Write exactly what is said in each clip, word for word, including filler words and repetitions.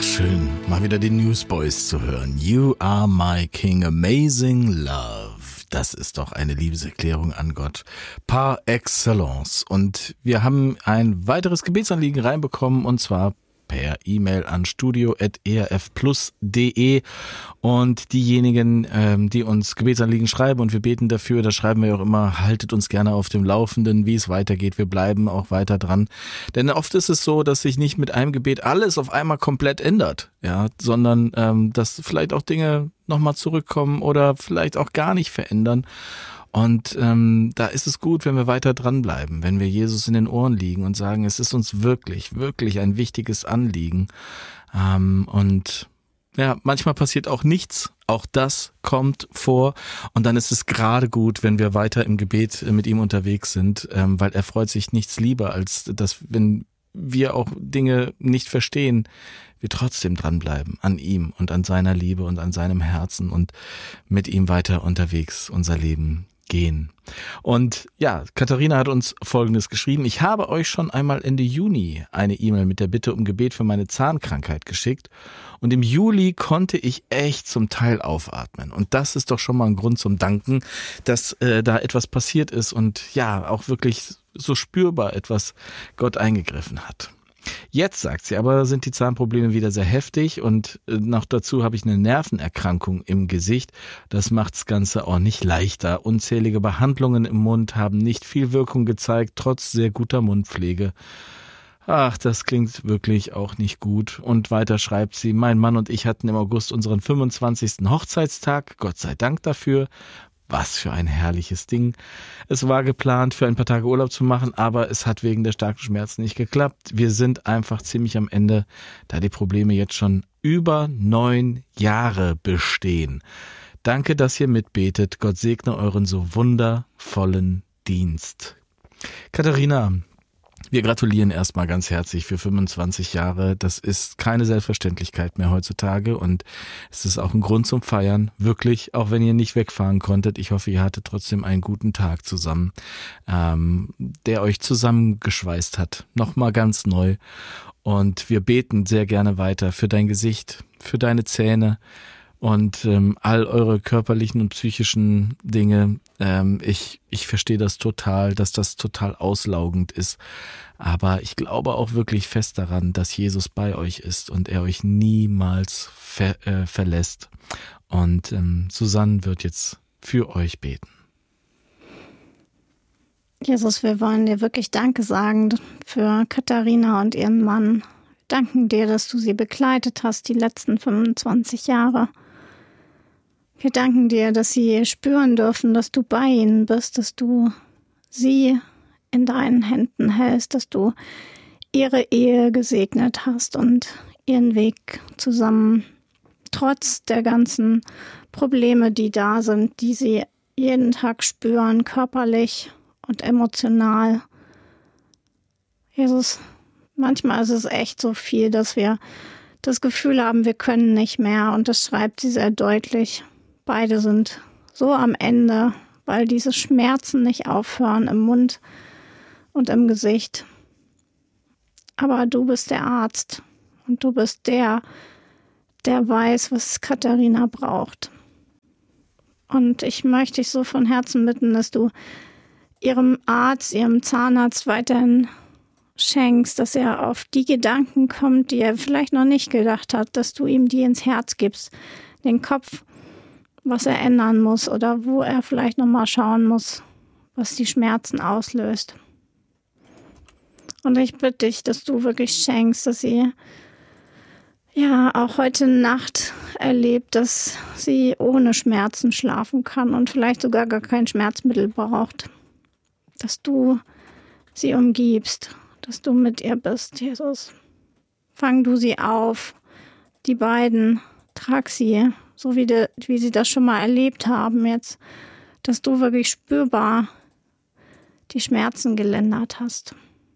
Schön, mal wieder die Newsboys zu hören. You are my king, amazing love. Das ist doch eine Liebeserklärung an Gott par excellence. Und wir haben ein weiteres Gebetsanliegen reinbekommen, und zwar per E-Mail an studio at e r f plus punkt d e. Und diejenigen, ähm, die uns Gebetsanliegen schreiben, und wir beten dafür, da schreiben wir auch immer, haltet uns gerne auf dem Laufenden, wie es weitergeht. Wir bleiben auch weiter dran. Denn oft ist es so, dass sich nicht mit einem Gebet alles auf einmal komplett ändert, ja, sondern ähm, dass vielleicht auch Dinge nochmal zurückkommen oder vielleicht auch gar nicht verändern. Und ähm, da ist es gut, wenn wir weiter dranbleiben, wenn wir Jesus in den Ohren liegen und sagen, es ist uns wirklich, wirklich ein wichtiges Anliegen. Ähm, und ja, manchmal passiert auch nichts. Auch das kommt vor. Und dann ist es gerade gut, wenn wir weiter im Gebet mit ihm unterwegs sind, ähm, weil er freut sich nichts lieber, als dass, wenn wir auch Dinge nicht verstehen, wir trotzdem dranbleiben an ihm und an seiner Liebe und an seinem Herzen und mit ihm weiter unterwegs unser Leben gehen. Und ja, Katharina hat uns Folgendes geschrieben: Ich habe euch schon einmal Ende Juni eine E-Mail mit der Bitte um Gebet für meine Zahnkrankheit geschickt, und im Juli konnte ich echt zum Teil aufatmen. Und das ist doch schon mal ein Grund zum Danken, dass äh, da etwas passiert ist und ja, auch wirklich so spürbar etwas Gott eingegriffen hat. Jetzt, sagt sie, aber sind die Zahnprobleme wieder sehr heftig, und noch dazu habe ich eine Nervenerkrankung im Gesicht. Das macht das Ganze auch nicht leichter. Unzählige Behandlungen im Mund haben nicht viel Wirkung gezeigt, trotz sehr guter Mundpflege. Ach, das klingt wirklich auch nicht gut. Und weiter schreibt sie: Mein Mann und ich hatten im August unseren fünfundzwanzigsten Hochzeitstag. Gott sei Dank dafür. Was für ein herrliches Ding. Es war geplant, für ein paar Tage Urlaub zu machen, aber es hat wegen der starken Schmerzen nicht geklappt. Wir sind einfach ziemlich am Ende, da die Probleme jetzt schon über neun Jahre bestehen. Danke, dass ihr mitbetet. Gott segne euren so wundervollen Dienst. Katharina, wir gratulieren erstmal ganz herzlich für fünfundzwanzig Jahre. Das ist keine Selbstverständlichkeit mehr heutzutage, und es ist auch ein Grund zum Feiern. Wirklich, auch wenn ihr nicht wegfahren konntet. Ich hoffe, ihr hattet trotzdem einen guten Tag zusammen, ähm, der euch zusammengeschweißt hat. Nochmal ganz neu. Und wir beten sehr gerne weiter für dein Gesicht, für deine Zähne und ähm, all eure körperlichen und psychischen Dinge. Ähm, ich ich verstehe das total, dass das total auslaugend ist. Aber ich glaube auch wirklich fest daran, dass Jesus bei euch ist und er euch niemals ver, äh, verlässt. Und ähm, Susanne wird jetzt für euch beten. Jesus, wir wollen dir wirklich Danke sagen für Katharina und ihren Mann. Wir danken dir, dass du sie begleitet hast die letzten fünfundzwanzig Jahre. Wir danken dir, dass sie spüren dürfen, dass du bei ihnen bist, dass du sie in deinen Händen hältst, dass du ihre Ehe gesegnet hast und ihren Weg zusammen, trotz der ganzen Probleme, die da sind, die sie jeden Tag spüren, körperlich und emotional. Jesus, manchmal ist es echt so viel, dass wir das Gefühl haben, wir können nicht mehr, und das schreibt sie sehr deutlich. Beide sind so am Ende, weil diese Schmerzen nicht aufhören im Mund und im Gesicht. Aber du bist der Arzt, und du bist der, der weiß, was Katharina braucht. Und ich möchte dich so von Herzen bitten, dass du ihrem Arzt, ihrem Zahnarzt weiterhin schenkst, dass er auf die Gedanken kommt, die er vielleicht noch nicht gedacht hat, dass du ihm die ins Herz gibst, den Kopf, was er ändern muss oder wo er vielleicht nochmal schauen muss, was die Schmerzen auslöst. Und ich bitte dich, dass du wirklich schenkst, dass sie ja auch heute Nacht erlebt, dass sie ohne Schmerzen schlafen kann und vielleicht sogar gar kein Schmerzmittel braucht. Dass du sie umgibst, dass du mit ihr bist, Jesus. Fang du sie auf, die beiden, trag sie, so wie, de, wie sie das schon mal erlebt haben jetzt, dass du wirklich spürbar die Schmerzen gelindert hast.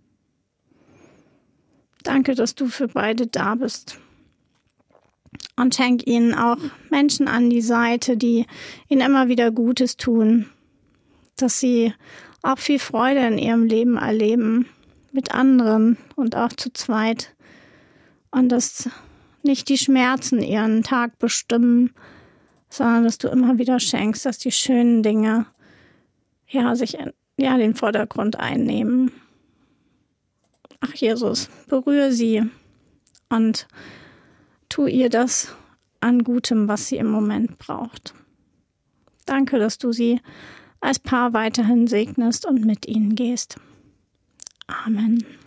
Danke, dass du für beide da bist. Und schenk ihnen auch Menschen an die Seite, die ihnen immer wieder Gutes tun, dass sie auch viel Freude in ihrem Leben erleben, mit anderen und auch zu zweit. Und dass nicht die Schmerzen ihren Tag bestimmen, sondern dass du immer wieder schenkst, dass die schönen Dinge ja, sich ja, den Vordergrund einnehmen. Ach Jesus, berühre sie und tu ihr das an Gutem, was sie im Moment braucht. Danke, dass du sie als Paar weiterhin segnest und mit ihnen gehst. Amen.